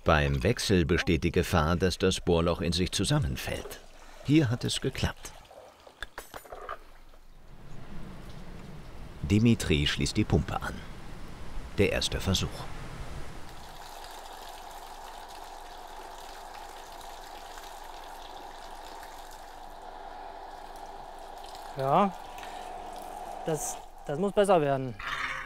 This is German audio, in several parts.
Beim Wechsel besteht die Gefahr, dass das Bohrloch in sich zusammenfällt. Hier hat es geklappt. Dimitri schließt die Pumpe an. Der erste Versuch. Ja, das muss besser werden.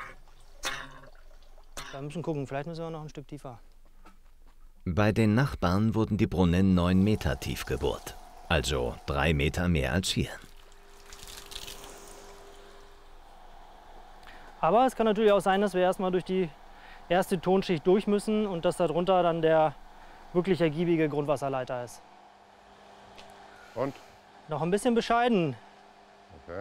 Wir müssen gucken, vielleicht müssen wir noch ein Stück tiefer. Bei den Nachbarn wurden die Brunnen 9 Meter tief gebohrt. Also 3 Meter mehr als hier. Aber es kann natürlich auch sein, dass wir erstmal durch die erste Tonschicht durch müssen und dass darunter dann der wirklich ergiebige Grundwasserleiter ist. Und? Noch ein bisschen bescheiden. Okay.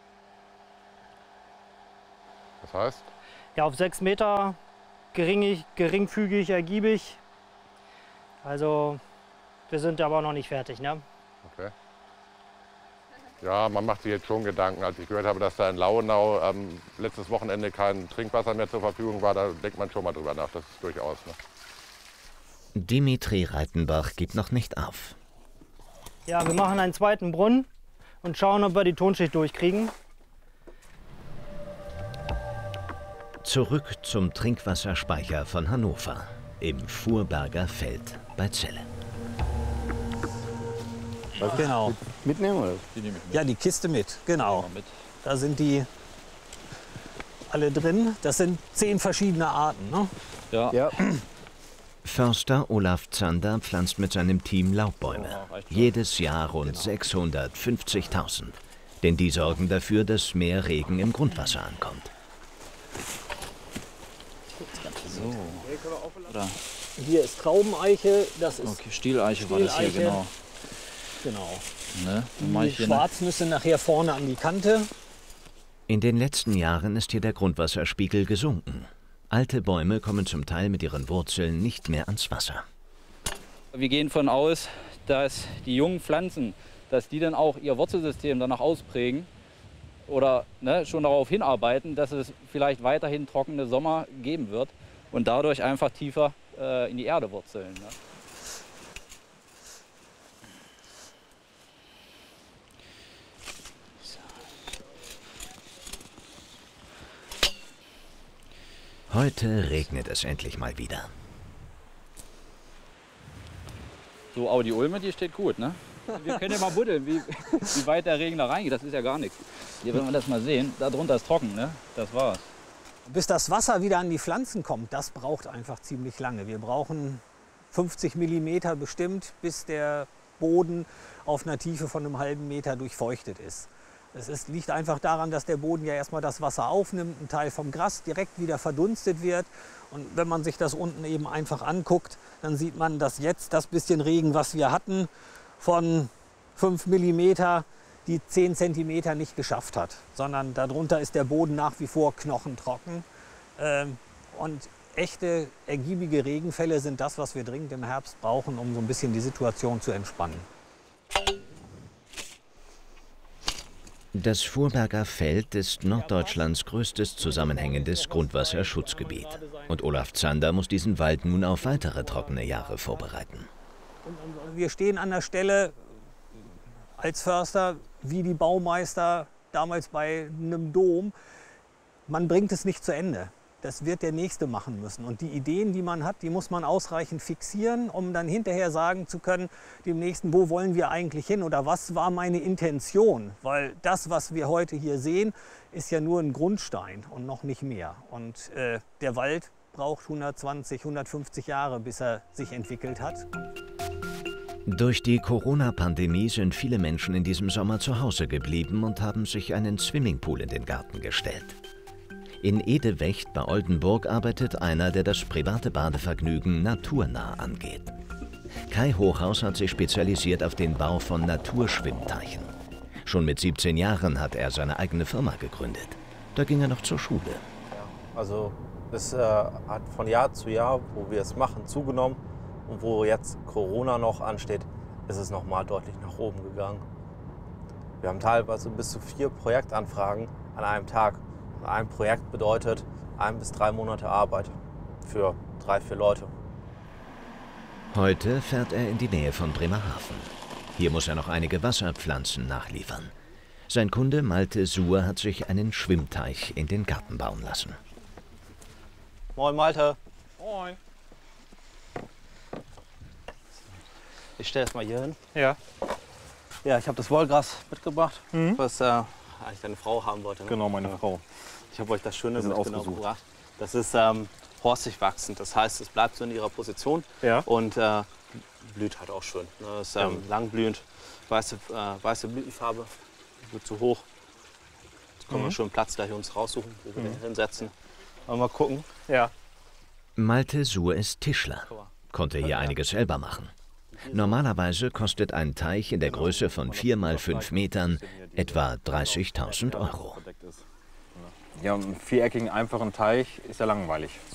Das heißt? Ja, auf 6 Meter geringfügig, ergiebig. Also wir sind aber noch nicht fertig, ne? Okay. Ja, man macht sich jetzt schon Gedanken. Als ich gehört habe, dass da in Lauenau letztes Wochenende kein Trinkwasser mehr zur Verfügung war, da denkt man schon mal drüber nach. Das ist durchaus. Ne? Dimitri Reitenbach gibt noch nicht auf. Ja, wir machen einen zweiten Brunnen und schauen, ob wir die Tonschicht durchkriegen. Zurück zum Trinkwasserspeicher von Hannover im Fuhrberger Feld bei Celle. Genau. Mitnehmen oder? Die nehme ich mit. Ja, die Kiste mit, genau. Da sind die alle drin. Das sind 10 verschiedene Arten. Ne? Ja. Förster Olaf Zander pflanzt mit seinem Team Laubbäume. Jedes Jahr rund 650.000. Denn die sorgen dafür, dass mehr Regen im Grundwasser ankommt. So. Oder? Hier ist Traubeneiche, das ist okay, Stieleiche war das hier, genau. Genau. Ne? Die Schwarznüsse nachher vorne an die Kante. In den letzten Jahren ist hier der Grundwasserspiegel gesunken. Alte Bäume kommen zum Teil mit ihren Wurzeln nicht mehr ans Wasser. Wir gehen davon aus, dass die jungen Pflanzen, dass die dann auch ihr Wurzelsystem danach ausprägen oder schon darauf hinarbeiten, dass es vielleicht weiterhin trockene Sommer geben wird und dadurch einfach tiefer in die Erde wurzeln. Ne? Heute regnet es endlich mal wieder. So, aber die Ulme, die steht gut, ne? Wir können ja mal buddeln, wie weit der Regen da reingeht. Das ist ja gar nichts. Hier, wenn wir das mal sehen, da drunter ist trocken, ne? Das war's. Bis das Wasser wieder an die Pflanzen kommt, das braucht einfach ziemlich lange. Wir brauchen 50 mm bestimmt, bis der Boden auf einer Tiefe von einem halben Meter durchfeuchtet ist. Liegt einfach daran, dass der Boden ja erstmal das Wasser aufnimmt, ein Teil vom Gras direkt wieder verdunstet wird. Und wenn man sich das unten eben einfach anguckt, dann sieht man, dass jetzt das bisschen Regen, was wir hatten, von 5 mm die 10 cm nicht geschafft hat. Sondern darunter ist der Boden nach wie vor knochentrocken. Und echte, ergiebige Regenfälle sind das, was wir dringend im Herbst brauchen, um so ein bisschen die Situation zu entspannen. Das Fuhrberger Feld ist Norddeutschlands größtes zusammenhängendes Grundwasserschutzgebiet. Und Olaf Zander muss diesen Wald nun auf weitere trockene Jahre vorbereiten. Wir stehen an der Stelle als Förster wie die Baumeister damals bei einem Dom. Man bringt es nicht zu Ende. Das wird der Nächste machen müssen. Und die Ideen, die man hat, die muss man ausreichend fixieren, um dann hinterher sagen zu können, dem Nächsten, wo wollen wir eigentlich hin oder was war meine Intention? Weil das, was wir heute hier sehen, ist ja nur ein Grundstein und noch nicht mehr. Und der Wald braucht 120, 150 Jahre, bis er sich entwickelt hat. Durch die Corona-Pandemie sind viele Menschen in diesem Sommer zu Hause geblieben und haben sich einen Swimmingpool in den Garten gestellt. In Edewecht bei Oldenburg arbeitet einer, der das private Badevergnügen naturnah angeht. Kai Hochhaus hat sich spezialisiert auf den Bau von Naturschwimmteichen. Schon mit 17 Jahren hat er seine eigene Firma gegründet. Da ging er noch zur Schule. Also es hat von Jahr zu Jahr, wo wir es machen, zugenommen. Und wo jetzt Corona noch ansteht, ist es nochmal deutlich nach oben gegangen. Wir haben teilweise bis zu 4 Projektanfragen an einem Tag. Ein Projekt bedeutet 1 bis 3 Monate Arbeit für 3, 4 Leute. Heute fährt er in die Nähe von Bremerhaven. Hier muss er noch einige Wasserpflanzen nachliefern. Sein Kunde Malte Suhr hat sich einen Schwimmteich in den Garten bauen lassen. Moin Malte. Moin. Ich stelle es mal hier hin. Ja. Ja, ich habe das Wollgras mitgebracht, was eigentlich deine Frau haben wollte. Ne? Genau, meine Frau. Ich habe euch das Schöne Wir sind mitgebracht. ausgesucht. Das ist horstig wachsend. Das heißt, es bleibt so in ihrer Position Ja. und blüht halt auch schön. Ne? Das ist langblühend, weiße Blütenfarbe, wird zu hoch. Jetzt können wir einen schönen Platz da hier uns raussuchen, wo wir den hinsetzen. Mal gucken. Ja. Malte Suhr ist Tischler, konnte hier einiges selber machen. Normalerweise kostet ein Teich in der Größe von 4 mal 5 Metern etwa 30.000 Euro. Ja, einen viereckigen, einfachen Teich ist ja langweilig.